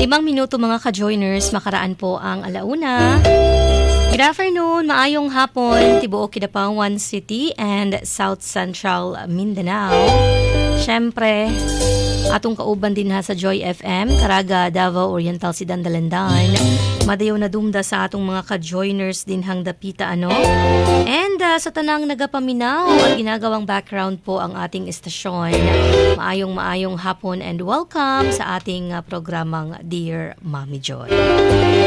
5 minuto mga ka-joiners, makaraan po ang alauna. Good afternoon, maayong hapon, tibuok Kidapawan City and South Central Mindanao. Siyempre, atong kauban din ha sa Joy FM, Caraga, Davao Oriental, Sidan, Dalandan. Madayaw na dumda sa atong mga ka-joiners din hang dapita ano. And sa tanang nagapaminaw at ginagawang background po ang ating estasyon. Maayong hapon and welcome sa ating programang Dear Mommy Joy.